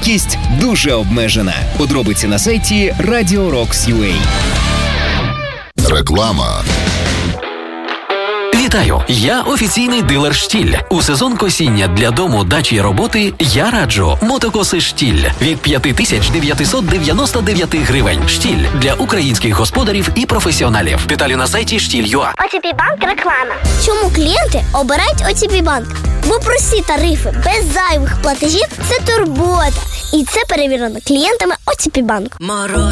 Кількість дуже обмежена. Подробиці на сайті Radio Rocks.ua. Реклама. Вітаю! Я офіційний дилер «Штіль». У сезон косіння для дому, дачі й роботи я раджу мотокоси «Штіль» від 5999 гривень. «Штіль» для українських господарів і професіоналів. Деталі на сайті штіль.ua. ОТП Банк реклама. Чому клієнти обирають ОТП Банк? Бо прості тарифи без зайвих платежів – це турбота. І це перевірено клієнтами ОТП Банк. Мороз